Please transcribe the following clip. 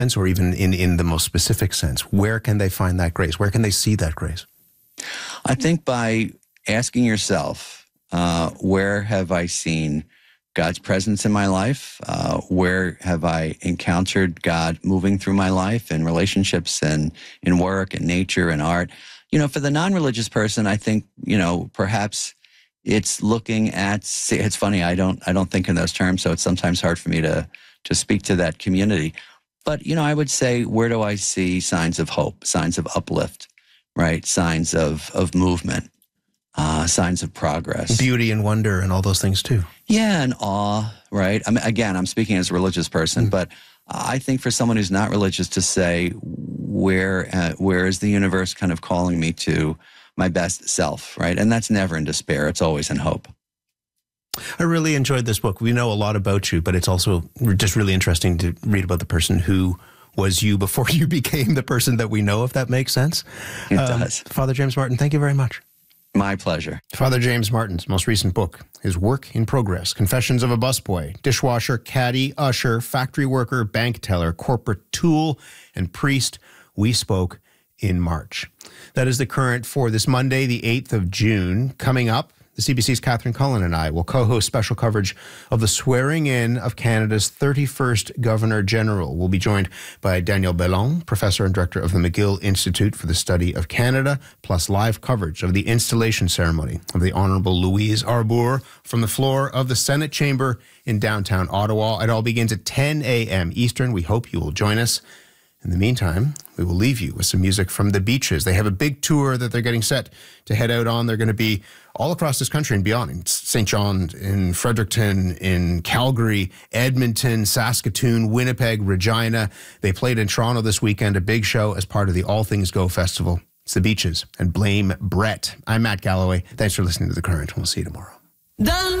sense, or even in the most specific sense? Where can they find that grace? Where can they see that grace? I think by asking yourself, where have I seen God's presence in my life? Where have I encountered God moving through my life in relationships and in work and nature and art? For the non-religious person, I think, perhaps it's looking at, it's funny, I don't think in those terms, so it's sometimes hard for me to speak to that community. But, I would say, where do I see signs of hope, signs of uplift, right? Signs of movement, signs of progress. Beauty and wonder and all those things too. Yeah, and awe, right? I mean, again, I'm speaking as a religious person, but I think for someone who's not religious to say, where is the universe kind of calling me to my best self, right? And that's never in despair. It's always in hope. I really enjoyed this book. We know a lot about you, but it's also just really interesting to read about the person who was you before you became the person that we know, if that makes sense. It does. Father James Martin, thank you very much. My pleasure. Father James Martin's most recent book, his work in progress, Confessions of a Busboy, Dishwasher, Caddy, Usher, Factory Worker, Bank Teller, Corporate Tool, and Priest. We spoke in March. That is the current for this Monday, the 8th of June. Coming up, the CBC's Catherine Cullen and I will co-host special coverage of the swearing in of Canada's 31st Governor-General. We'll be joined by Daniel Bellon, professor and director of the McGill Institute for the Study of Canada, plus live coverage of the installation ceremony of the Honourable Louise Arbour from the floor of the Senate chamber in downtown Ottawa. It all begins at 10 a.m. Eastern. We hope you will join us. In the meantime, we will leave you with some music from The Beaches. They have a big tour that they're getting set to head out on. They're going to be all across this country and beyond, in St. John, in Fredericton, in Calgary, Edmonton, Saskatoon, Winnipeg, Regina. They played in Toronto this weekend, a big show as part of the All Things Go Festival. It's The Beaches and Blame Brett. I'm Matt Galloway. Thanks for listening to The Current. We'll see you tomorrow.